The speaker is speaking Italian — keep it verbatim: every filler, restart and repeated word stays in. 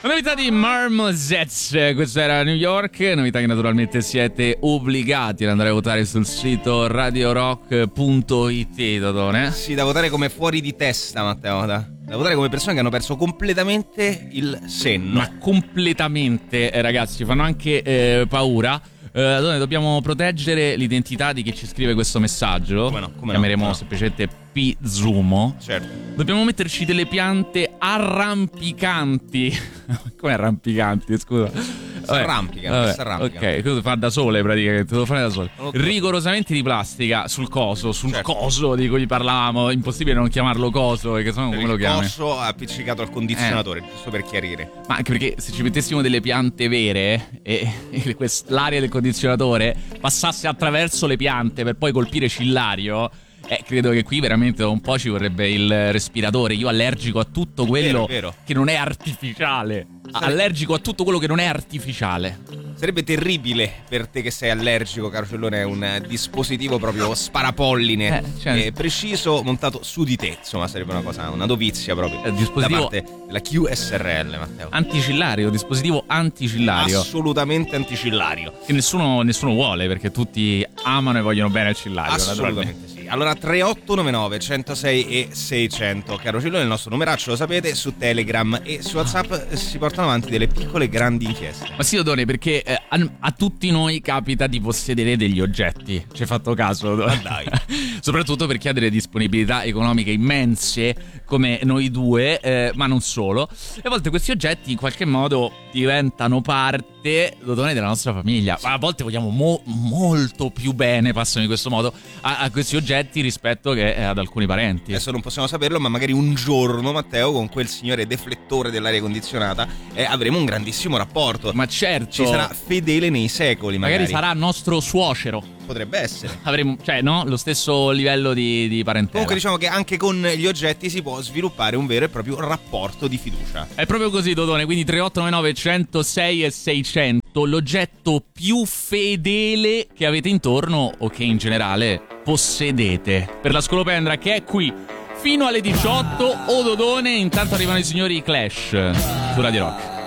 Novità di Marmozets, questa era New York, novità che naturalmente siete obbligati ad andare a votare sul sito radio rock punto it, Dodone. Sì, da votare come fuori di testa, Matteo, da, da votare come persone che hanno perso completamente il senno. Ma completamente, eh, ragazzi, fanno anche eh, paura. Eh, Dodone, dobbiamo proteggere l'identità di chi ci scrive questo messaggio. Come no, come Chiameremo no, no. semplicemente P-Zumo. Certo. Dobbiamo metterci delle piante arrampicanti. Come arrampicanti, scusa? Si arrampicano, si arrampicano. Ok, questo fa da sole praticamente, devo fare da sole. Non lo so. Rigorosamente di plastica sul coso, sul Certo. coso di cui parlavamo. Impossibile non chiamarlo coso, perché sennò come lo Il chiami? coso appiccicato al condizionatore, giusto per chiarire. Ma anche perché se ci mettessimo delle piante vere e, e quest- l'aria del condizionatore passasse attraverso le piante per poi colpire Cillario, eh, credo che qui veramente da un po' ci vorrebbe il respiratore. Io allergico a tutto quello Vero, vero. che non è artificiale. Sarebbe- Allergico a tutto quello che non è artificiale. Sarebbe terribile per te che sei allergico, caro Cellone, è un dispositivo proprio sparapolline, Eh, cioè- eh, preciso, montato su di te. Insomma, sarebbe una cosa, una dovizia proprio. Eh, dispositivo- da parte della Q S R L, Matteo. Anticillario, dispositivo anticillario. Assolutamente anticillario. Che nessuno, nessuno vuole, perché tutti amano e vogliono bene il cillario. naturalmente. Assolutamente sì. Allora tre otto nove nove uno zero sei e seicento, caro Cellone, il nostro numeraccio lo sapete, su Telegram e su WhatsApp eh, si portano avanti delle piccole grandi inchieste. Ma sì, Dodone, perché eh, a, a tutti noi capita di possedere degli oggetti. Ci hai fatto caso? Ma dai. Soprattutto per chi ha delle disponibilità economiche immense come noi due, eh, ma non solo. E a volte questi oggetti in qualche modo diventano parte, Dodone, della nostra famiglia. Ma a volte vogliamo mo- molto più bene, passano in questo modo, a, a questi oggetti rispetto che eh, ad alcuni parenti. Adesso non possiamo saperlo, ma magari un giorno, Matteo, con quel signore deflettore dell'aria condizionata eh, avremo un grandissimo rapporto. Ma certo, Ci sarà fedele nei secoli, magari. magari sarà nostro suocero. Potrebbe essere. Avremo, cioè, no? Lo stesso livello di, di parentela. Comunque diciamo che anche con gli oggetti si può sviluppare un vero e proprio rapporto di fiducia. È proprio così, Dodone, quindi tre otto nove nove uno zero sei e seicento, l'oggetto più fedele che avete intorno o che in generale possedete. Per la Scolopendra che è qui fino alle diciotto, o Dodone, intanto arrivano i signori Clash su Radio Rock.